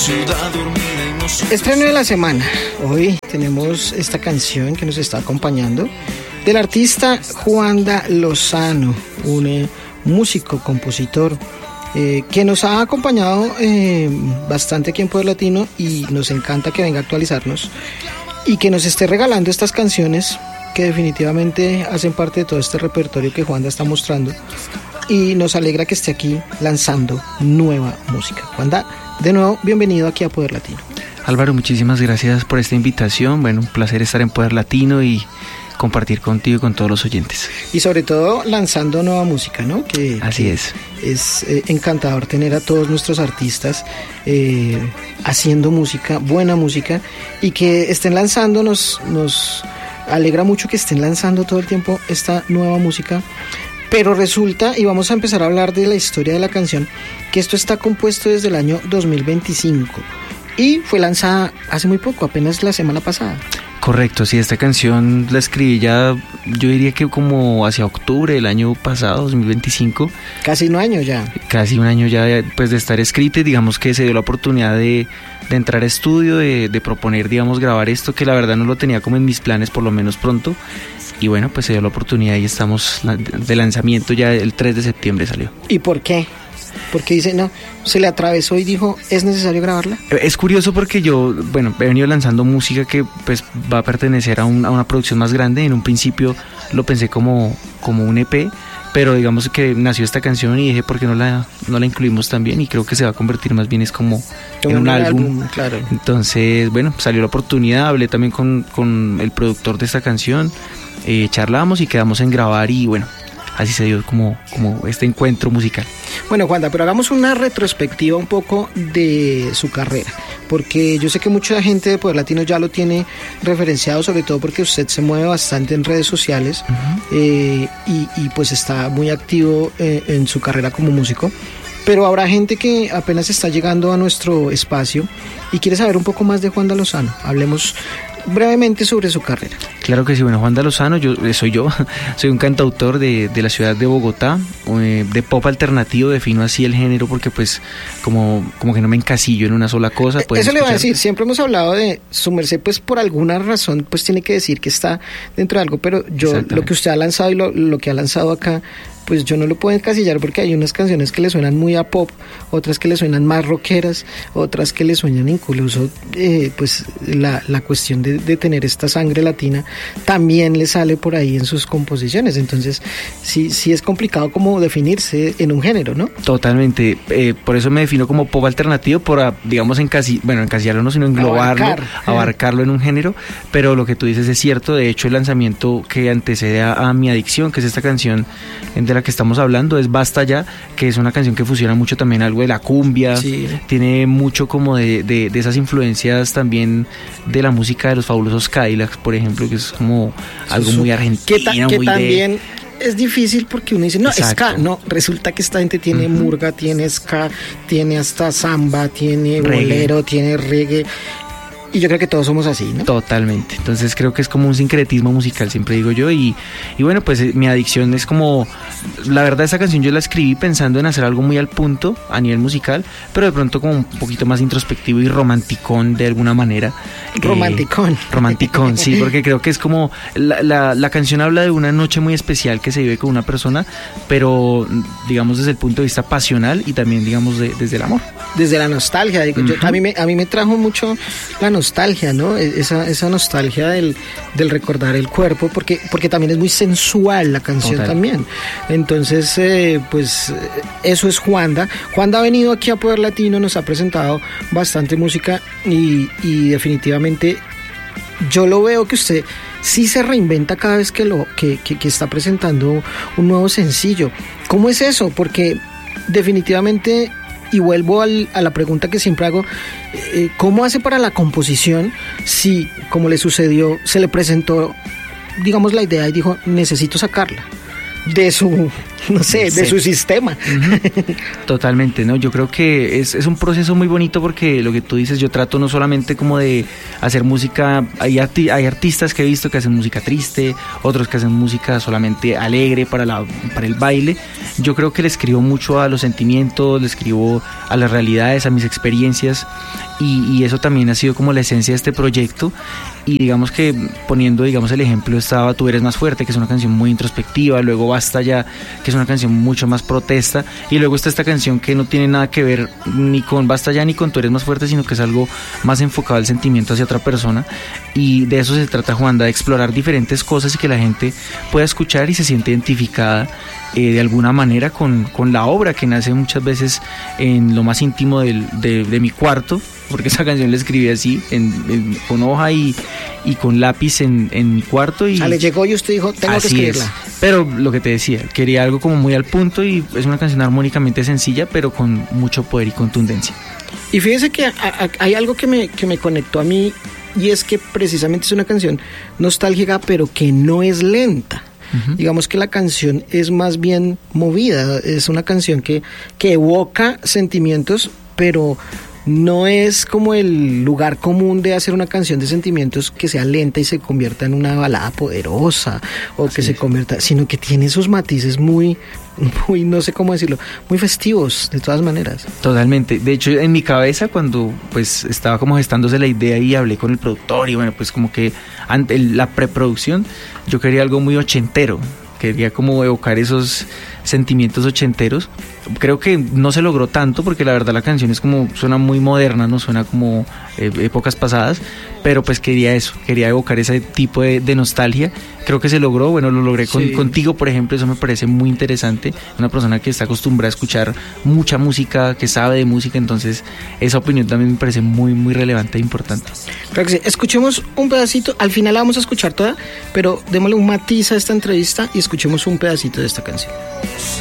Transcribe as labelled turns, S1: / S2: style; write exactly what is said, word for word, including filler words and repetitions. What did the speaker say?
S1: Estreno de la semana. Hoy tenemos esta canción que nos está acompañando del artista Juanda Lozano, un eh, músico, compositor eh, que nos ha acompañado eh, bastante aquí en Poder Latino y nos encanta que venga a actualizarnos y que nos esté regalando estas canciones que definitivamente hacen parte de todo este repertorio que Juanda está mostrando, y nos alegra que esté aquí lanzando nueva música. Juanda, de nuevo, bienvenido aquí a Poder Latino.
S2: Álvaro, muchísimas gracias por esta invitación. Bueno, un placer estar en Poder Latino y compartir contigo y con todos los oyentes.
S1: Y sobre todo lanzando nueva música, ¿no? Que,
S2: Así
S1: que
S2: es.
S1: Es eh, encantador tener a todos nuestros artistas eh, haciendo música, buena música, y que estén lanzando, nos, nos alegra mucho que estén lanzando todo el tiempo esta nueva música. Pero resulta, y vamos a empezar a hablar de la historia de la canción, que esto está compuesto desde el año dos mil veinticinco y fue lanzada hace muy poco, apenas la semana pasada.
S2: Correcto, sí, esta canción la escribí ya, yo diría que como hacia octubre del año pasado, dos mil veinticinco.
S1: Casi un año ya.
S2: Casi un año ya pues de estar escrita, y digamos que se dio la oportunidad de, de entrar a estudio, de, de proponer, digamos, grabar esto, que la verdad no lo tenía como en mis planes, por lo menos pronto. Y bueno, pues se dio la oportunidad y estamos de lanzamiento, ya el tres de septiembre salió.
S1: ¿Y por qué? Porque dice, no, se le atravesó y dijo, ¿es necesario grabarla?
S2: Es curioso porque yo, bueno, he venido lanzando música que pues va a pertenecer a, un, a una producción más grande. En un principio lo pensé como, como un E P, pero digamos que nació esta canción y dije, ¿por qué no la, no la incluimos también? Y creo que se va a convertir más bien es como, como en un, un álbum. álbum
S1: claro.
S2: Entonces, bueno, salió la oportunidad, hablé también con, con el productor de esta canción, eh, charlamos y quedamos en grabar, y bueno, así se dio como, como este encuentro musical.
S1: Bueno, Juanda, pero hagamos una retrospectiva un poco de su carrera, porque yo sé que mucha gente de Poder Latino ya lo tiene referenciado, sobre todo porque usted se mueve bastante en redes sociales. Uh-huh. eh, y, y pues está muy activo eh, en su carrera como músico, pero habrá gente que apenas está llegando a nuestro espacio y quiere saber un poco más de Juanda Lozano. Hablemos brevemente sobre su carrera.
S2: Claro que sí. Bueno, Juanda Lozano, yo soy yo, soy un cantautor de, de la ciudad de Bogotá, eh, de pop alternativo, defino así el género porque pues como, como que no me encasillo en una sola cosa.
S1: Eso escuchar. Le iba a decir, siempre hemos hablado de su merced, pues por alguna razón pues tiene que decir que está dentro de algo, pero yo lo que usted ha lanzado y lo, lo que ha lanzado acá, pues yo no lo puedo encasillar porque hay unas canciones que le suenan muy a pop, otras que le suenan más rockeras, otras que le suenan incluso eh, pues la, la cuestión de, de tener esta sangre latina también le sale por ahí en sus composiciones. Entonces sí, sí es complicado como definirse en un género, ¿no?
S2: Totalmente, eh, por eso me defino como pop alternativo, por digamos encasi, bueno, encasillarlo no, sino englobarlo, abarcar, abarcarlo en un género. Pero lo que tú dices es cierto. De hecho, el lanzamiento que antecede a, a Mi Adicción, que es esta canción de la que estamos hablando, es Basta Ya, que es una canción que fusiona mucho también algo de la cumbia, sí. Tiene mucho como de, de, de esas influencias también de la música de los Fabulosos Cadillacs, por ejemplo, que es como algo muy argentino,
S1: que, ta- que
S2: muy
S1: también
S2: de...
S1: es difícil porque uno dice, no,
S2: Exacto.
S1: ska, no, resulta que esta gente tiene uh-huh. murga, tiene ska, tiene hasta samba, tiene reggae. Bolero, tiene reggae. Y yo creo que todos somos así, ¿no?
S2: Totalmente. Entonces creo que es como un sincretismo musical, siempre digo yo. Y, y bueno, pues eh, Mi Adicción es como... La verdad, esa canción yo la escribí pensando en hacer algo muy al punto a nivel musical, pero de pronto como un poquito más introspectivo y romanticón de alguna manera.
S1: Romanticón.
S2: Eh, romanticón, sí, porque creo que es como... La, la, la canción habla de una noche muy especial que se vive con una persona, pero digamos desde el punto de vista pasional y también digamos de, desde el amor.
S1: Desde la nostalgia. Digo, uh-huh. yo, a, mí me, a mí me trajo mucho la nostalgia. nostalgia, ¿no? Esa, esa nostalgia del, del recordar el cuerpo, porque, porque también es muy sensual la canción. Total. También. Entonces, eh, pues eso es Juanda. Juanda ha venido aquí a Poder Latino, nos ha presentado bastante música y, y definitivamente yo lo veo que usted sí se reinventa cada vez que, lo, que, que, que está presentando un nuevo sencillo. ¿Cómo es eso? Porque definitivamente... Y vuelvo al, a la pregunta que siempre hago, eh, ¿cómo hace para la composición si, como le sucedió, se le presentó, digamos, la idea y dijo, necesito sacarla de su no sé, de su sistema.
S2: Uh-huh. Totalmente, ¿no? Yo creo que es, es un proceso muy bonito porque lo que tú dices, yo trato no solamente como de hacer música, hay, arti- hay artistas que he visto que hacen música triste, otros que hacen música solamente alegre para, la, para el baile. Yo creo que le escribo mucho a los sentimientos, le escribo a las realidades, a mis experiencias, y, y eso también ha sido como la esencia de este proyecto. Y digamos que poniendo digamos el ejemplo estaba Tú eres más fuerte, que es una canción muy introspectiva, luego Basta ya, que es una canción mucho más protesta, y luego está esta canción que no tiene nada que ver ni con Basta ya ni con Tú eres más fuerte, sino que es algo más enfocado al sentimiento hacia otra persona, y de eso se trata Juanda, de explorar diferentes cosas y que la gente pueda escuchar y se siente identificada eh, de alguna manera con, con la obra, que nace muchas veces en lo más íntimo del, de, de mi cuarto, porque esa canción la escribí así, en, en, con hoja y, y con lápiz en, en mi cuarto. Y
S1: o sea, le llegó y usted dijo, tengo que escribirla.
S2: Es. Pero lo que te decía, quería algo como muy al punto, y es una canción armónicamente sencilla, pero con mucho poder y contundencia.
S1: Y fíjese que a, a, hay algo que me, que me conectó a mí, y es que precisamente es una canción nostálgica, pero que no es lenta. Uh-huh. Digamos que la canción es más bien movida, es una canción que, que evoca sentimientos, pero no es como el lugar común de hacer una canción de sentimientos que sea lenta y se convierta en una balada poderosa, o Así que es. se convierta, sino que tiene esos matices muy, muy, no sé cómo decirlo, muy festivos, de todas maneras.
S2: Totalmente. De hecho, en mi cabeza, cuando pues estaba como gestándose la idea y hablé con el productor, y bueno, pues como que ante la preproducción, yo quería algo muy ochentero, quería como evocar esos sentimientos ochenteros. Creo que no se logró tanto, porque la verdad la canción es como, suena muy moderna, no suena como eh, épocas pasadas, pero pues quería eso, quería evocar ese tipo de, de nostalgia. Creo que se logró, bueno, lo logré con, sí. contigo, por ejemplo, eso me parece muy interesante, una persona que está acostumbrada a escuchar mucha música, que sabe de música, entonces esa opinión también me parece muy, muy relevante e importante.
S1: Creo que sí. Escuchemos un pedacito, al final la vamos a escuchar toda, pero démosle un matiz a esta entrevista y escuchemos un pedacito de esta canción.